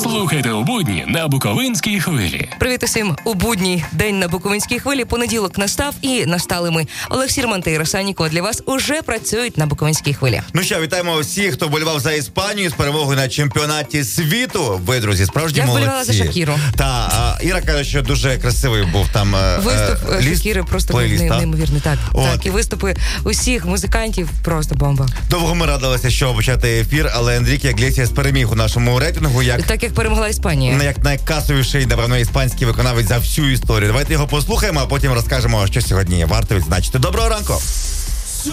Слухайте у будні на Буковинській хвилі. Привіт усім. У будній день на Буковинській хвилі. Понеділок настав і настали ми. Олег Сірман та Іра Саніко для вас уже працюють на Буковинській хвилі. Ну що, вітаємо всіх, хто болівав за Іспанію з перемогою на чемпіонаті світу. Ви, друзі, справжні молодці. Я вболівала за Шакіру. Та, Іра каже, що дуже красивий був там виступ Шакіри, просто плейліст, неймовірний. Так, і виступи усіх музикантів просто бомба. Довго ми радилися, що почати ефір, але Енріке Іглесіас переміг у нашому рейтингу. Так як перемогла Іспанія. Як найкасовіший, напевно, іспанський виконавець за всю історію. Давайте його послухаємо, а потім розкажемо, що сьогодні варто відзначити. Доброго ранку!